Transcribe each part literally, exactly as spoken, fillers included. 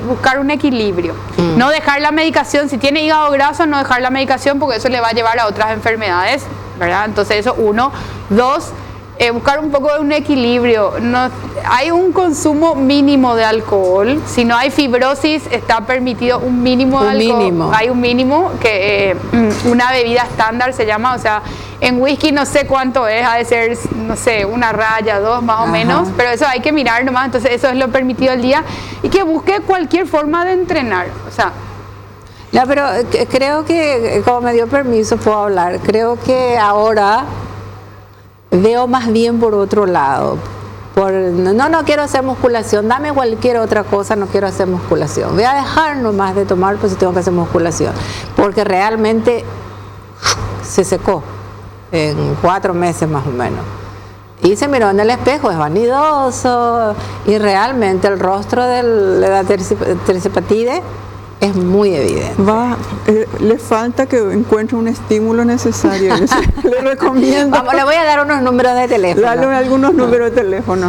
buscar un equilibrio. Mm. No dejar la medicación, si tiene hígado graso, no dejar la medicación porque eso le va a llevar a otras enfermedades, ¿verdad? Entonces eso uno. Dos, eh, buscar un poco de un equilibrio. No, hay un consumo mínimo de alcohol. Si no hay fibrosis, está permitido un mínimo de un alcohol. Mínimo. Hay un mínimo que eh, una bebida estándar se llama, o sea, en whisky no sé cuánto es, ha de ser, no sé, una raya, dos más o Ajá. menos, pero eso hay que mirar nomás, entonces eso es lo permitido al día, y que busque cualquier forma de entrenar, o sea. No, pero creo que, como me dio permiso, puedo hablar, creo que ahora veo más bien por otro lado. Por, no, no quiero hacer musculación, dame cualquier otra cosa, no quiero hacer musculación. Voy a dejar nomás de tomar, pues si tengo que hacer musculación, porque realmente se secó en cuatro meses más o menos. Y se miró en el espejo, es vanidoso, y realmente el rostro de la tercipatide es muy evidente. Va, eh, le falta que encuentre un estímulo necesario. Le recomiendo. Vamos, le voy a dar unos números de teléfono. Dale algunos números de teléfono.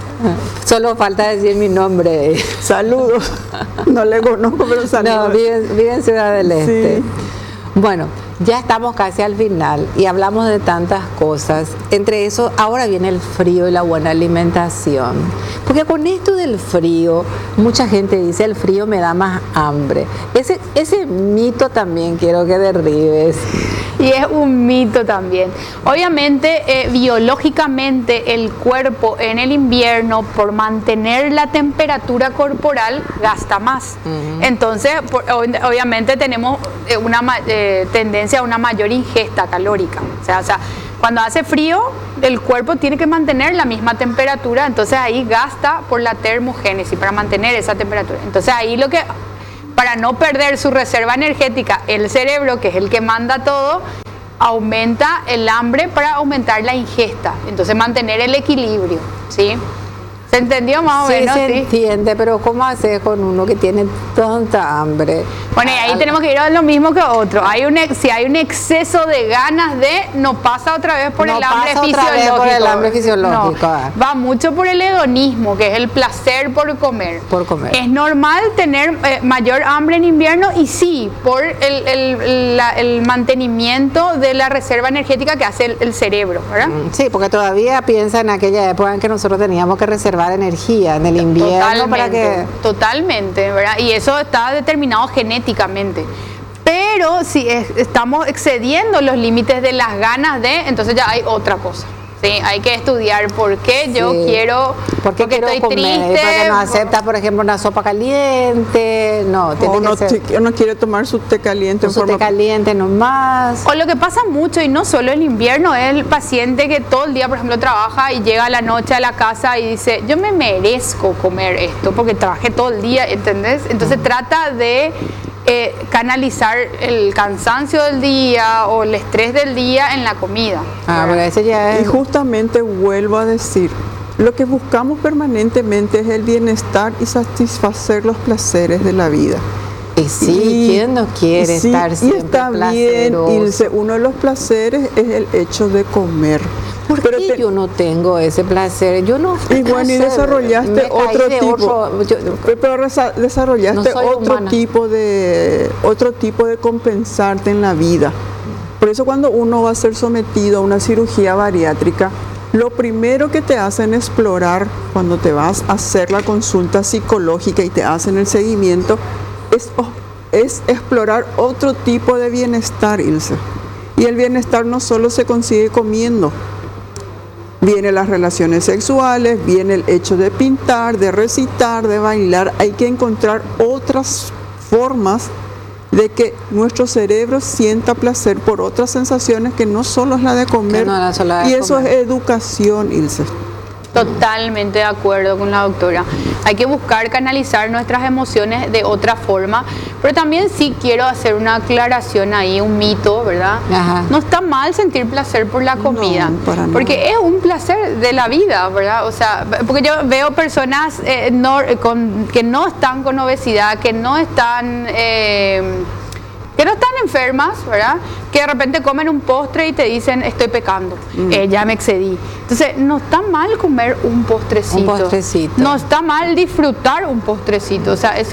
Solo falta decir mi nombre. Saludos. No le conozco, pero saludos. No, vive, vive en Ciudad del Este. Sí. Bueno, ya estamos casi al final y hablamos de tantas cosas. Entre eso, ahora viene el frío y la buena alimentación. Porque con esto del frío, mucha gente dice, el frío me da más hambre. Ese, ese mito también quiero que derribes. Y es un mito también. Obviamente, eh, biológicamente, el cuerpo en el invierno, por mantener la temperatura corporal, gasta más. Uh-huh. Entonces, por, obviamente, tenemos una eh, tendencia a una mayor ingesta calórica. O sea, o sea, cuando hace frío, el cuerpo tiene que mantener la misma temperatura, entonces ahí gasta por la termogénesis, para mantener esa temperatura. Entonces ahí lo que... Para no perder su reserva energética, el cerebro, que es el que manda todo, aumenta el hambre para aumentar la ingesta. Entonces mantener el equilibrio, ¿sí? ¿Se entendió más o sí, menos? Se sí, se entiende, pero ¿cómo haces con uno que tiene tanta hambre? Bueno, y ahí Al... tenemos que ir a lo mismo que otro. Hay un ex, si hay un exceso de ganas de, no pasa otra vez por, no el, hambre pasa otra vez por el hambre fisiológico. No, va mucho por el hedonismo, que es el placer por comer. Por comer. Es normal tener eh, mayor hambre en invierno, y sí, por el, el, la, el mantenimiento de la reserva energética que hace el, el cerebro, ¿verdad? Sí, porque todavía piensa en aquella época en que nosotros teníamos que reservar energía en el invierno. Totalmente, para que... totalmente, ¿verdad? Y eso está determinado genéticamente. Pero si es, estamos excediendo los límites de las ganas de, entonces ya hay otra cosa. Sí, hay que estudiar por qué yo sí. quiero, ¿Por qué porque quiero estoy comer? triste. Porque no acepta, por ejemplo, una sopa caliente. No, tiene o que no, ser... te, no quiere tomar su té caliente. Su forma... té caliente nomás. O lo que pasa mucho, y no solo el invierno, es el paciente que todo el día, por ejemplo, trabaja y llega a la noche a la casa y dice, yo me merezco comer esto porque trabajé todo el día, ¿entendés? Entonces uh-huh. trata de... Eh, canalizar el cansancio del día o el estrés del día en la comida. Ah, pero ese ya es... Y justamente vuelvo a decir, lo que buscamos permanentemente es el bienestar y satisfacer los placeres de la vida. Y sí, y, ¿quién no quiere sí, estar siempre y está placeroso? Bien, Ilse, uno de los placeres es el hecho de comer. ¿Por Pero qué te... yo no tengo ese placer? Yo no. Y bueno, y desarrollaste otro tipo. Otro, yo, pero desarrollaste no otro humana. tipo de otro tipo de compensarte en la vida. Por eso cuando uno va a ser sometido a una cirugía bariátrica, lo primero que te hacen explorar cuando te vas a hacer la consulta psicológica y te hacen el seguimiento es, oh, es explorar otro tipo de bienestar, Ilse. Y el bienestar no solo se consigue comiendo. Vienen las relaciones sexuales, viene el hecho de pintar, de recitar, de bailar. Hay que encontrar otras formas de que nuestro cerebro sienta placer por otras sensaciones que no solo es la de comer. No, no, solo de y eso comer. Es educación, Ilse. Totalmente de acuerdo con la doctora. Hay que buscar canalizar nuestras emociones de otra forma, pero también sí quiero hacer una aclaración ahí, un mito, ¿verdad? Ajá. No está mal sentir placer por la comida, no, para porque nada. es un placer de la vida, ¿verdad? O sea, porque yo veo personas eh, no, con, que no están con obesidad, que no están... Eh, que no están enfermas, ¿verdad? Que de repente comen un postre y te dicen, estoy pecando, mm. eh, ya me excedí. Entonces, no está mal comer un postrecito. Un postrecito. No está mal disfrutar un postrecito. O sea, eso